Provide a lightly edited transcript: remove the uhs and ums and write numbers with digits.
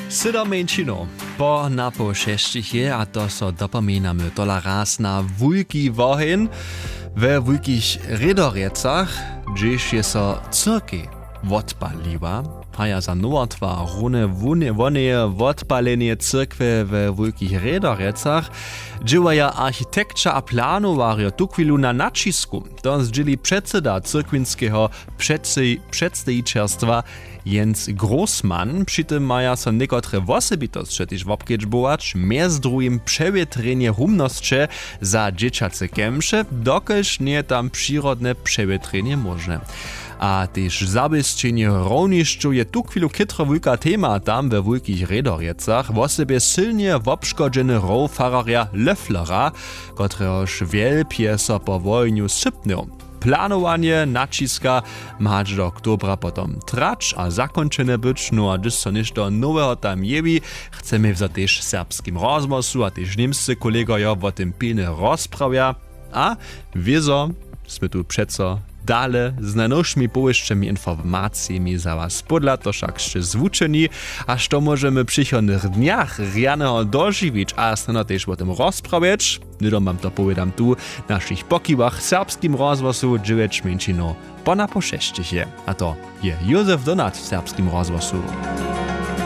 Siedemmenčino. Po napo šeštiche, a to so dopomínamy tola raz na wujki wohin, we wujkich redorjecach, gdzieś je so cyrki odpaliła. Haja za nowotwa rune wonie odpalenie cyrkwy we wujkich redorjecach, dziewaja architekcza a planowario tu chwilu na nacisku. To zdzieli przedseda cyrkwinskiego przedstawicielstwa Jens Grossmann, przy tym maja so niekotre wosobitosti też wobkedźbować, między drugim przewietrenie humności za dzieciace kemsze, dokelż nie tam przyrodne przewietrenie możne. A też zabezpieczenie równościu je tu chwilu kytro wujka tema tam we wujkich redorjecach, w osobie silnie wobszkodzony rołfararia Löfflera, któregoż wielpie so po wojniu sypnął. Planowanie naciska ma do oktobra potom trać a zakończone być, no a gdyż so ništo nowego tam jewi, chcemy wza też serbskim rozmosu, a też niemscy kolegojo o tym pilnie rozprawia, a wiezo, sme tu przeco dale z najnowszymi połyszczymi informacjami za was podla to wszakże zwuczeni, a što możemy w przychodnych dniach rianeho dożywić, a stano też o tym rozprawiać. Nidom wam to powiedam tu w naszych pokiwach serbskim rozwosu 9 menšino po na pošeštiche. A to je Józef Donat w serbskim rozwosu.